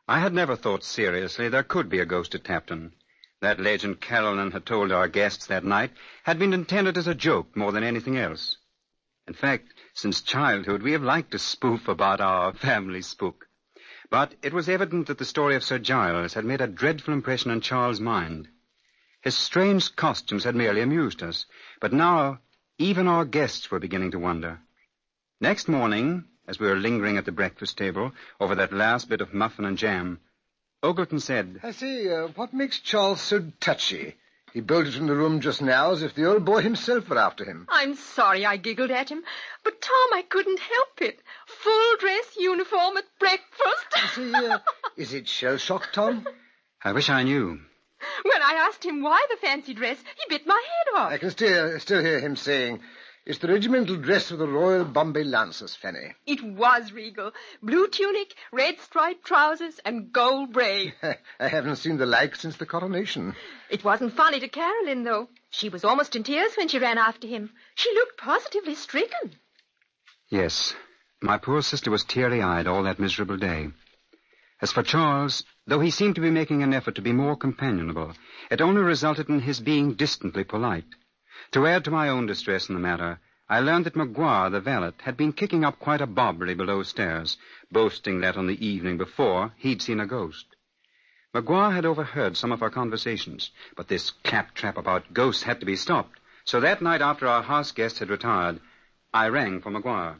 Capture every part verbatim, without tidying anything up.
I had never thought seriously there could be a ghost at Tapton. That legend Caroline had told our guests that night had been intended as a joke more than anything else. In fact, since childhood, we have liked to spoof about our family spook. But it was evident that the story of Sir Giles had made a dreadful impression on Charles' mind. His strange costumes had merely amused us, but now even our guests were beginning to wonder. Next morning, as we were lingering at the breakfast table over that last bit of muffin and jam, Ogleton said, I say, uh, what makes Charles so touchy? He bolted from the room just now as if the old boy himself were after him. I'm sorry I giggled at him, but, Tom, I couldn't help it. Full dress uniform at breakfast. I say, uh, is it shell-shock, Tom? I wish I knew. When I asked him why the fancy dress, he bit my head off. I can still, still hear him saying, it's the regimental dress of the Royal Bombay Lancers, Fanny. It was regal. Blue tunic, red striped trousers, and gold braid. I haven't seen the like since the coronation. It wasn't funny to Caroline, though. She was almost in tears when she ran after him. She looked positively stricken. Yes, my poor sister was teary-eyed all that miserable day. As for Charles, though he seemed to be making an effort to be more companionable, it only resulted in his being distantly polite. To add to my own distress in the matter, I learned that Maguire, the valet, had been kicking up quite a bobbery below stairs, boasting that on the evening before he'd seen a ghost. Maguire had overheard some of our conversations, but this claptrap about ghosts had to be stopped. So that night after our house guests had retired, I rang for Maguire.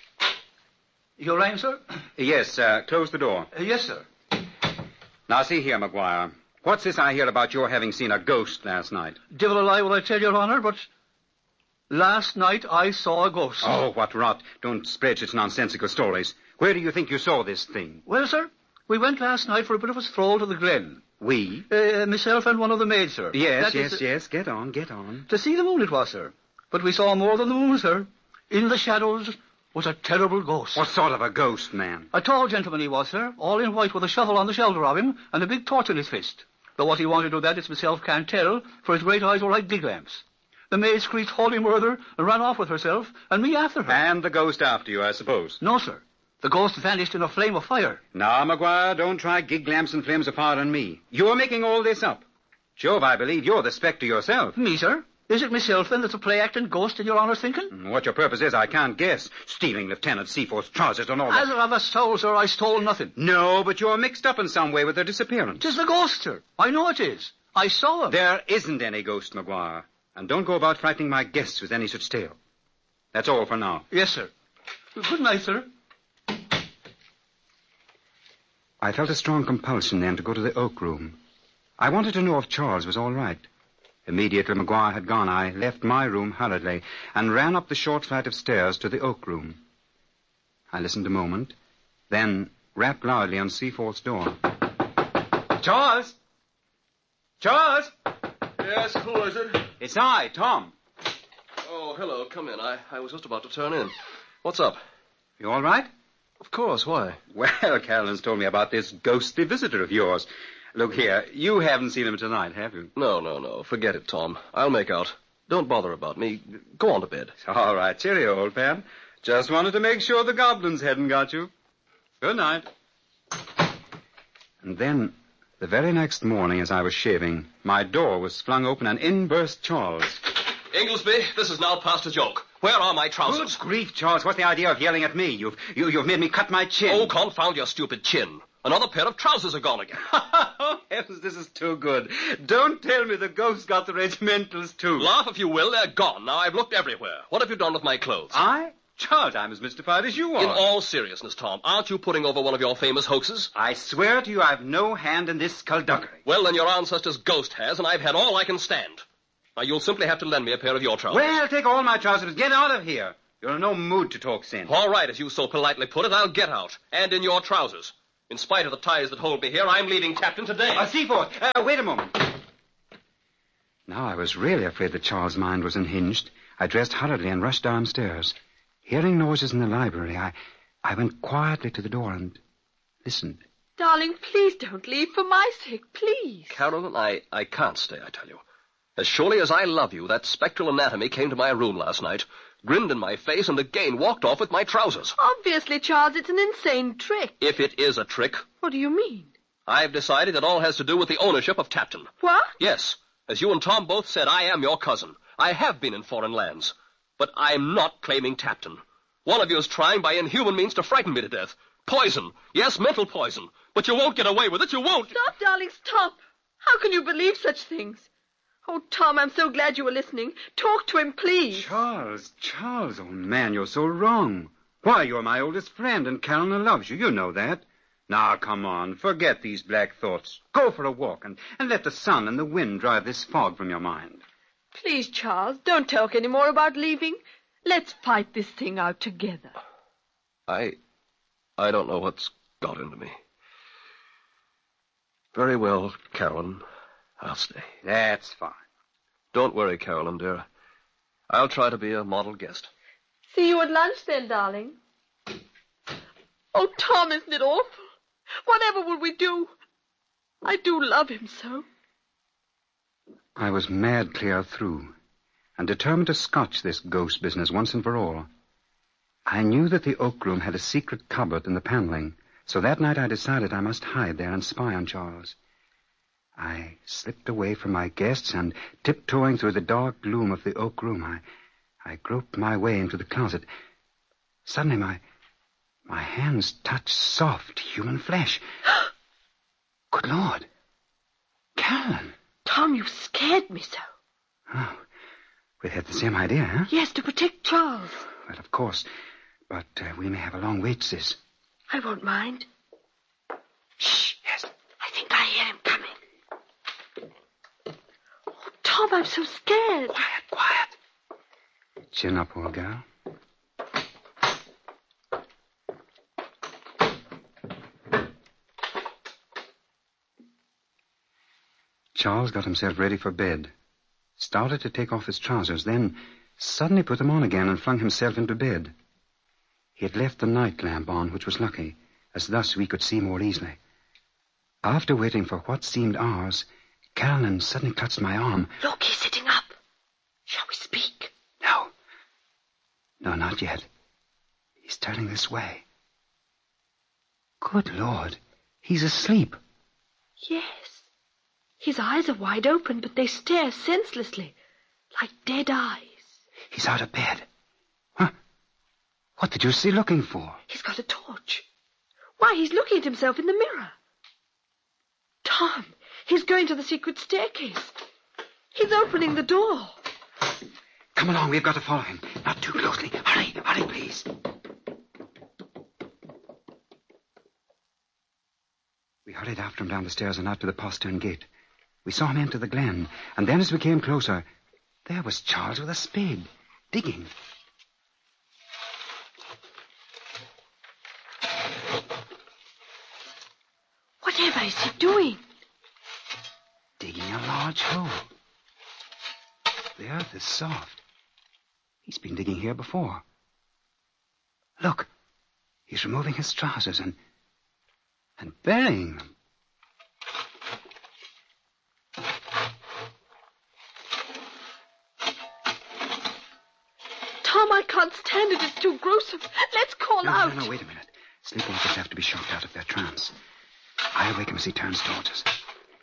You rang, sir? Yes, uh, close the door. Uh, yes, sir. Now, see here, Maguire. What's this I hear about your having seen a ghost last night? Devil a lie will I tell your honour, but last night I saw a ghost. Oh, what rot. Don't spread such nonsensical stories. Where do you think you saw this thing? Well, sir, we went last night for a bit of a stroll to the Glen. We? Uh, myself and one of the maids, sir. Yes, That yes, is, uh, yes. Get on, get on. To see the moon it was, sir. But we saw more than the moon, sir. In the shadows was a terrible ghost. What sort of a ghost, man? A tall gentleman he was, sir, all in white with a shovel on the shoulder of him and a big torch in his fist. Though what he wanted to that is myself can't tell, for his great eyes were like gig lamps. The maid screeched holy murder and ran off with herself, and me after her. And the ghost after you, I suppose? No, sir. The ghost vanished in a flame of fire. Now, Maguire, don't try gig lamps and flames of fire on me. You're making all this up. Jove, I believe you're the spectre yourself. Me, sir? Is it myself, then, that's a play-acting ghost in your honour's thinking? What your purpose is, I can't guess. Stealing Lieutenant Seaforth's trousers and all that. As of a soul, sir, I stole nothing. No, but you're mixed up in some way with their disappearance. 'Tis the ghost, sir. I know it is. I saw him. There isn't any ghost, Maguire. And don't go about frightening my guests with any such tale. That's all for now. Yes, sir. Good night, sir. I felt a strong compulsion then to go to the oak room. I wanted to know if Charles was all right. Immediately Maguire had gone, I left my room hurriedly and ran up the short flight of stairs to the oak room. I listened a moment, then rapped loudly on Seaforth's door. Charles! Charles! Yes, who is it? It's I, Tom. Oh, hello. Come in. I, I was just about to turn in. What's up? You all right? Of course. Why? Well, Caroline's told me about this ghostly visitor of yours. Look here, you haven't seen him tonight, have you? No, no, no. Forget it, Tom. I'll make out. Don't bother about me. Go on to bed. All right, cheerio, old pal. Just wanted to make sure the goblins hadn't got you. Good night. And then, the very next morning as I was shaving, my door was flung open and in burst Charles. Inglesby, this is now past a joke. Where are my trousers? Good grief, Charles. What's the idea of yelling at me? You've, you, you've made me cut my chin. Oh, confound your stupid chin. Another pair of trousers are gone again. Oh, heavens, this is too good. Don't tell me the ghost got the regimentals, too. Laugh if you will, they're gone. Now, I've looked everywhere. What have you done with my clothes? I? Charles, I'm as mystified as you are. In all seriousness, Tom, aren't you putting over one of your famous hoaxes? I swear to you I've no hand in this skullduggery. Well, then your ancestor's ghost has, and I've had all I can stand. Now, you'll simply have to lend me a pair of your trousers. Well, take all my trousers. Get out of here. You're in no mood to talk sense. All right, as you so politely put it, I'll get out. And in your trousers. In spite of the ties that hold me here, I'm leaving Tapton today. Uh, Seaforth, uh, wait a moment. Now I was really afraid that Charles' mind was unhinged. I dressed hurriedly and rushed downstairs. Hearing noises in the library, I, I went quietly to the door and listened. Darling, please don't leave for my sake, please. Caroline, I, I can't stay, I tell you. As surely as I love you, that spectral anatomy came to my room last night, grinned in my face, and again walked off with my trousers. Obviously, Charles, it's an insane trick. If it is a trick. What do you mean? I've decided it all has to do with the ownership of Tapton. What? Yes. As you and Tom both said, I am your cousin. I have been in foreign lands. But I'm not claiming Tapton. One of you is trying by inhuman means to frighten me to death. Poison. Yes, mental poison. But you won't get away with it. You won't. Stop, darling, stop. How can you believe such things? Oh, Tom, I'm so glad you were listening. Talk to him, please. Charles, Charles, old man, you're so wrong. Why, you're my oldest friend, and Caroline loves you. You know that. Now, come on. Forget these black thoughts. Go for a walk and, and let the sun and the wind drive this fog from your mind. Please, Charles, don't talk any more about leaving. Let's fight this thing out together. I... I don't know what's got into me. Very well, Carolyn. I'll stay. That's fine. Don't worry, Carolyn, dear. I'll try to be a model guest. See you at lunch then, darling. Oh, Tom, isn't it awful? Whatever will we do? I do love him so. I was mad clear through, and determined to scotch this ghost business once and for all. I knew that the oak room had a secret cupboard in the paneling, so that night I decided I must hide there and spy on Charles. I slipped away from my guests, and tiptoeing through the dark gloom of the oak room, I, I groped my way into the closet. Suddenly my, my hands touched soft human flesh. Good Lord. Caroline. Tom, you scared me so. Oh, we had the same idea, huh? Yes, to protect Charles. Well, of course. But uh, we may have a long wait, sis. I won't mind. Shh, yes. I think I hear him coming. Oh, Tom, I'm so scared. Quiet, quiet. Chin up, old girl. Charles got himself ready for bed, started to take off his trousers, then suddenly put them on again and flung himself into bed. He had left the night lamp on, which was lucky, as thus we could see more easily. After waiting for what seemed hours, Caroline suddenly clutched my arm. Look, he's sitting up. Shall we speak? No. No, not yet. He's turning this way. Good Lord, he's asleep. Yes. His eyes are wide open, but they stare senselessly, like dead eyes. He's out of bed. Huh? What did you see looking for? He's got a torch. Why, he's looking at himself in the mirror. Tom, he's going to the secret staircase. He's opening the door. Come along, we've got to follow him. Not too closely. Hurry, hurry, please. We hurried after him down the stairs and out to the postern gate. We saw him enter the glen, and then as we came closer, there was Charles with a spade, digging. Whatever is he doing? Digging a large hole. The earth is soft. He's been digging here before. Look, he's removing his trousers and, and burying them. Tom, I can't stand it. It's too gruesome. Let's call no, out. No, no, wait a minute. Sleepwalkers have to be shocked out of their trance. I'll wake him as he turns towards us.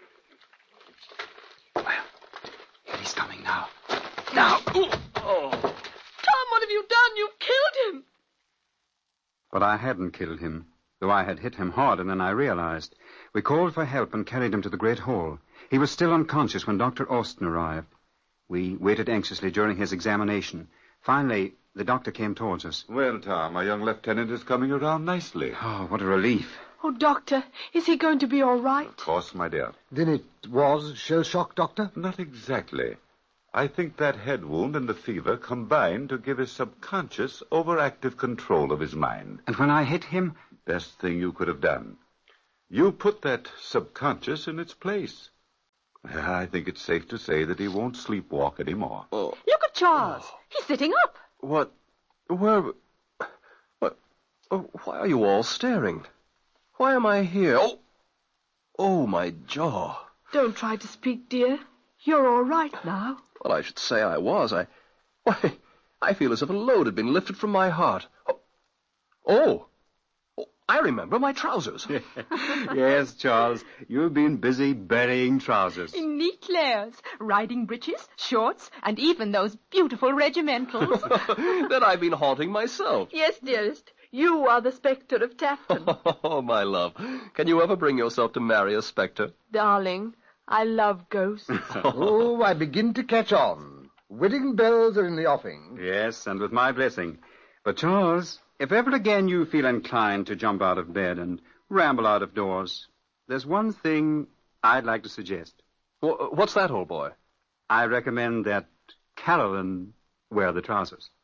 Well, here he's coming now. Now! Ooh. Oh. Tom, what have you done? You've killed him. But I hadn't killed him, though I had hit him harder than I realized. We called for help and carried him to the great hall. He was still unconscious when Doctor Austin arrived. We waited anxiously during his examination. Finally, the doctor came towards us. Well, Tom, our young lieutenant is coming around nicely. Oh, what a relief. Oh, Doctor, is he going to be all right? Of course, my dear. Then it was shell shock, Doctor? Not exactly. I think that head wound and the fever combined to give his subconscious overactive control of his mind. And when I hit him? Best thing you could have done. You put that subconscious in its place. I think it's safe to say that he won't sleepwalk anymore. Oh. Look at Charles. Oh. He's sitting up. What? Where? What? Oh, why are you all staring? Why am I here? Oh, oh, my jaw. Don't try to speak, dear. You're all right now. Well, I should say I was. I, why, I feel as if a load had been lifted from my heart. Oh, oh, I remember my trousers. Yes, Charles, you've been busy burying trousers. In neat layers, riding breeches, shorts, and even those beautiful regimentals. Then I've been haunting myself. Yes, dearest. You are the spectre of Tapton. Oh, my love. Can you ever bring yourself to marry a spectre? Darling, I love ghosts. Oh, I begin to catch on. Wedding bells are in the offing. Yes, and with my blessing. But, Charles, if ever again you feel inclined to jump out of bed and ramble out of doors, there's one thing I'd like to suggest. What's that, old boy? I recommend that Carolyn wear the trousers.